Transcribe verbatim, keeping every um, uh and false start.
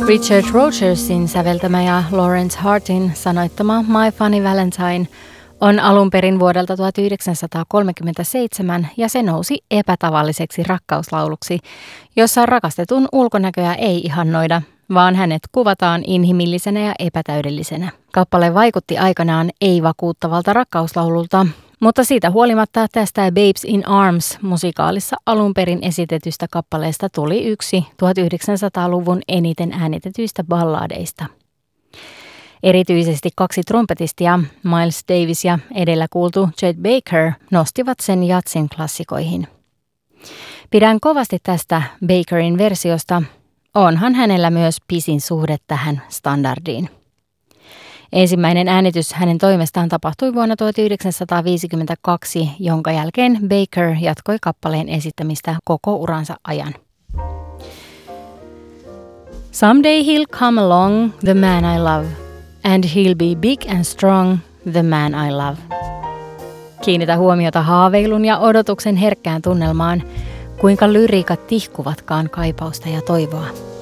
Richard Rogersin säveltämä ja Lawrence Hartin sanoittama My Funny Valentine on alun perin vuodelta tuhatyhdeksänsataakolmekymmentäseitsemän ja se nousi epätavalliseksi rakkauslauluksi, jossa rakastetun ulkonäköä ei ihannoida, vaan hänet kuvataan inhimillisenä ja epätäydellisenä. Kappale vaikutti aikanaan ei-vakuuttavalta rakkauslaululta, mutta siitä huolimatta tästä Babes in Arms -musikaalissa alun perin esitetystä kappaleesta tuli yksi tuhatyhdeksänsataaluvun eniten äänitetyistä balladeista. Erityisesti kaksi trumpetistia, Miles Davis ja edellä kuultu Chet Baker, nostivat sen jatsin klassikoihin. Pidän kovasti tästä Bakerin versiosta, onhan hänellä myös pisin suhde tähän standardiin. Ensimmäinen äänitys hänen toimestaan tapahtui vuonna tuhatyhdeksänsataaviisikymmentäkaksi, jonka jälkeen Baker jatkoi kappaleen esittämistä koko uransa ajan. Someday he'll come along, the man I love, and he'll be big and strong, the man I love. Kiinnitä huomiota haaveilun ja odotuksen herkkään tunnelmaan, kuinka lyriikat tihkuvatkaan kaipausta ja toivoa.